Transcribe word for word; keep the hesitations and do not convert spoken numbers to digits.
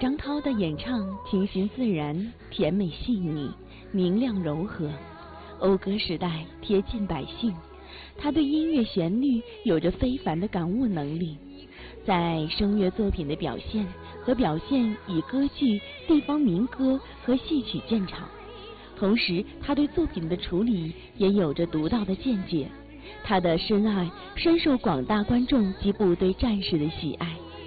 张涛的演唱清新自然，甜美细腻，明亮柔和，讴歌时代，贴近百姓。他对音乐旋律有着非凡的感悟能力，在声乐作品的表现和表现以歌剧、地方民歌和戏曲见长。同时，他对作品的处理也有着独到的见解。他的深爱深受广大观众及部队战士的喜爱，